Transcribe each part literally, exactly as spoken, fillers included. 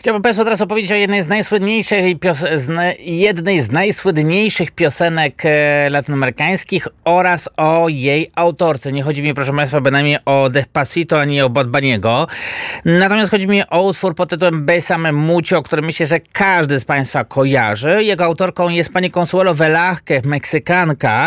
Chciałbym Państwu teraz opowiedzieć o jednej z najsłynniejszych, pios- z jednej z najsłynniejszych piosenek e, latynoamerykańskich oraz o jej autorce. Nie chodzi mi, proszę Państwa, bynajmniej o Despacito, ani o Bad Bunniego. Natomiast chodzi mi o utwór pod tytułem Bésame Mucho, który myślę, że każdy z Państwa kojarzy. Jego autorką jest pani Consuelo Velázquez, Meksykanka.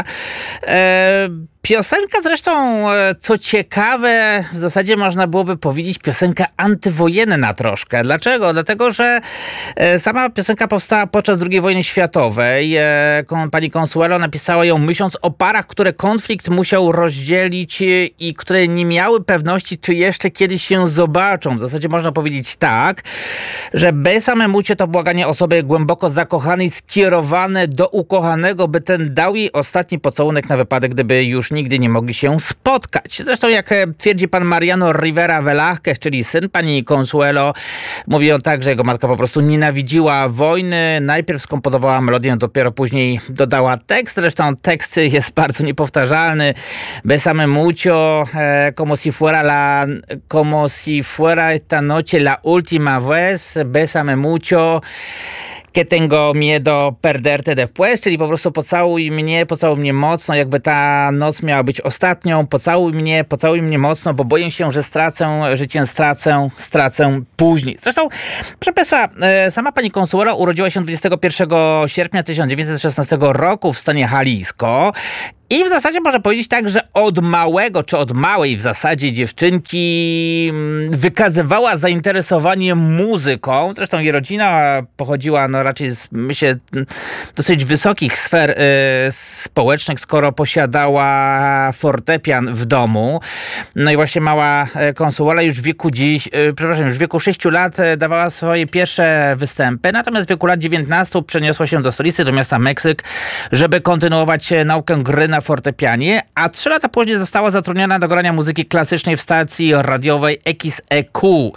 E, Piosenka zresztą, co ciekawe, w zasadzie można byłoby powiedzieć piosenka antywojenna troszkę. Dlaczego? Dlatego, że sama piosenka powstała podczas drugiej wojny światowej. Pani Consuelo napisała ją myśląc o parach, które konflikt musiał rozdzielić i które nie miały pewności, czy jeszcze kiedyś się zobaczą. W zasadzie można powiedzieć tak, że Bésame Mucho to błaganie osoby głęboko zakochanej skierowane do ukochanego, by ten dał jej ostatni pocałunek na wypadek, gdyby już nigdy nie mogli się spotkać. Zresztą jak twierdzi pan Mariano Rivera Velázquez, czyli syn pani Consuelo, mówi on tak, że jego matka po prostu nienawidziła wojny. Najpierw skomponowała melodię, dopiero później dodała tekst. Zresztą tekst jest bardzo niepowtarzalny. Bésame mucho, eh, como si fuera la, como si fuera esta noche la última vez. Bésame mucho. Que tengo miedo perderte después, czyli po prostu pocałuj mnie, pocałuj mnie mocno, jakby ta noc miała być ostatnią, pocałuj mnie, pocałuj mnie mocno, bo boję się, że stracę, że cię stracę, stracę później. Zresztą, proszę Państwa, sama pani Consuelo urodziła się dwudziestego pierwszego sierpnia tysiąc dziewięćset szesnastego roku w stanie Jalisco. I w zasadzie można powiedzieć tak, że od małego, czy od małej w zasadzie dziewczynki wykazywała zainteresowanie muzyką. Zresztą jej rodzina pochodziła no raczej z, myślę, dosyć wysokich sfer y, społecznych, skoro posiadała fortepian w domu. No i właśnie mała Consuelo już w wieku dziś, y, przepraszam, już w wieku sześciu lat dawała swoje pierwsze występy. Natomiast w wieku lat dziewiętnastu przeniosła się do stolicy, do miasta Meksyk, żeby kontynuować naukę gry na fortepianie, a trzy lata później została zatrudniona do grania muzyki klasycznej w stacji radiowej X E Q.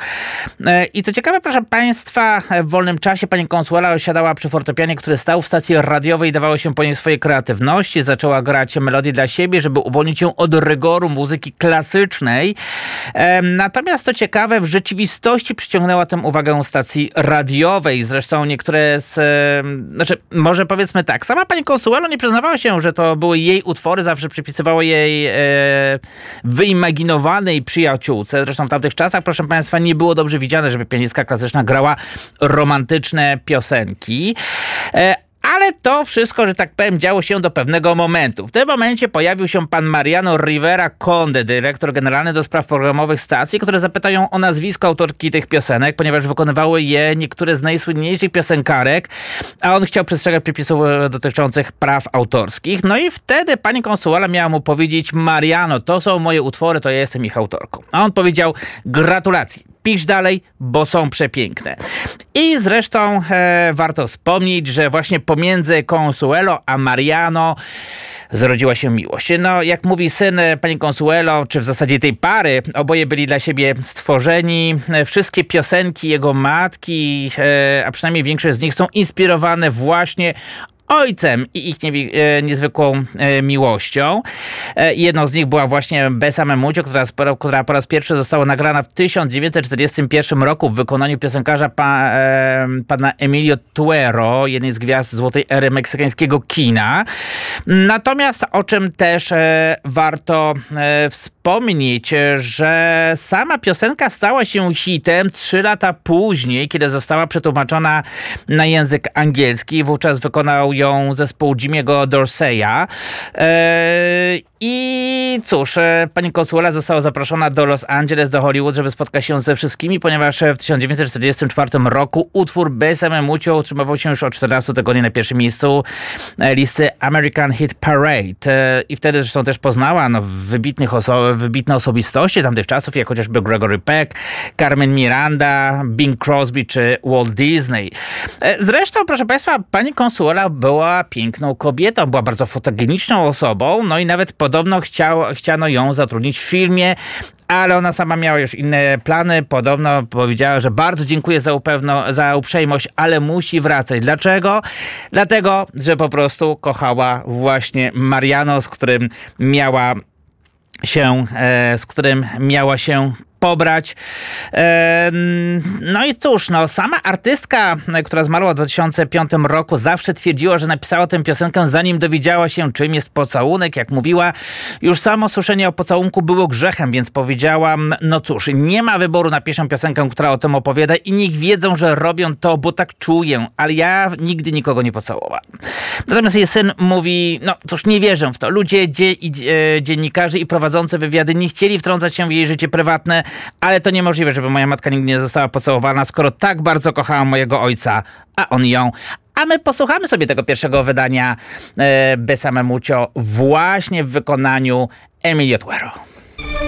I co ciekawe, proszę Państwa, w wolnym czasie pani Consuelo siadała przy fortepianie, który stał w stacji radiowej i dawało się po niej swojej kreatywności. Zaczęła grać melodie dla siebie, żeby uwolnić się od rygoru muzyki klasycznej. Natomiast co ciekawe, w rzeczywistości przyciągnęła tę uwagę stacji radiowej. Zresztą niektóre z... Znaczy, może powiedzmy tak, sama pani Consuelo nie przyznawała się, że to były jej utwory, zawsze przypisywało jej e, wyimaginowanej przyjaciółce. Zresztą w tamtych czasach, proszę Państwa, nie było dobrze widziane, żeby pianistka klasyczna grała romantyczne piosenki. E, Ale to wszystko, że tak powiem, działo się do pewnego momentu. W tym momencie pojawił się pan Mariano Rivera Conde, dyrektor generalny do spraw programowych stacji, który zapytał ją o nazwisko autorki tych piosenek, ponieważ wykonywały je niektóre z najsłynniejszych piosenkarek, a on chciał przestrzegać przepisów dotyczących praw autorskich. No i wtedy pani Consuelo miała mu powiedzieć: Mariano, to są moje utwory, to ja jestem ich autorką. A on powiedział: gratulacje. Pisz dalej, bo są przepiękne. I zresztą e, warto wspomnieć, że właśnie pomiędzy Consuelo a Mariano zrodziła się miłość. No, jak mówi syn pani Consuelo, czy w zasadzie tej pary, oboje byli dla siebie stworzeni. Wszystkie piosenki jego matki, e, a przynajmniej większość z nich, są inspirowane właśnie ojcem i ich nie, e, niezwykłą e, miłością. E, jedną z nich była właśnie Bésame Mucho, która, która po raz pierwszy została nagrana w tysiąc dziewięćset czterdziestym pierwszym roku w wykonaniu piosenkarza pa, e, pana Emilio Tuero, jednej z gwiazd złotej ery meksykańskiego kina. Natomiast o czym też e, warto e, wspomnieć, że sama piosenka stała się hitem trzy lata później, kiedy została przetłumaczona na język angielski. Wówczas wykonał ją zespół Jimmy'ego Dorseya. Eee, I cóż, pani Consuelo została zaproszona do Los Angeles, do Hollywood, żeby spotkać się ze wszystkimi, ponieważ w tysiąc dziewięćset czterdziestym czwartym roku utwór Bésame Mucho utrzymywał się już od czternastu tygodni na pierwszym miejscu listy American Hit Parade. I wtedy zresztą też poznała no, wybitnych oso- wybitne osobistości tamtych czasów, jak chociażby Gregory Peck, Carmen Miranda, Bing Crosby czy Walt Disney. Zresztą, proszę Państwa, pani Consuelo była piękną kobietą, była bardzo fotogeniczną osobą, no i nawet podobno chciał, chciano ją zatrudnić w filmie, ale ona sama miała już inne plany. Podobno powiedziała, że bardzo dziękuję za, upewno, za uprzejmość, ale musi wracać. Dlaczego? Dlatego, że po prostu kochała właśnie Mariano, z którym miała się, z którym miała się pobrać. No i cóż, no sama artystka, która zmarła w dwa tysiące piątym roku, zawsze twierdziła, że napisała tę piosenkę, zanim dowiedziała się, czym jest pocałunek. Jak mówiła, już samo słyszenie o pocałunku było grzechem, więc powiedziałam, no cóż, nie ma wyboru, napiszę piosenkę, która o tym opowiada i niech wiedzą, że robią to, bo tak czuję, ale ja nigdy nikogo nie pocałowałam. Natomiast jej syn mówi, no cóż, nie wierzę w to. Ludzie, dzie, e, dziennikarze i prowadzący wywiady nie chcieli wtrącać się w jej życie prywatne, ale to niemożliwe, żeby moja matka nigdy nie została pocałowana, skoro tak bardzo kochała mojego ojca, a on ją. A my posłuchamy sobie tego pierwszego wydania e, Besame Mucho właśnie w wykonaniu Emilio Tuero.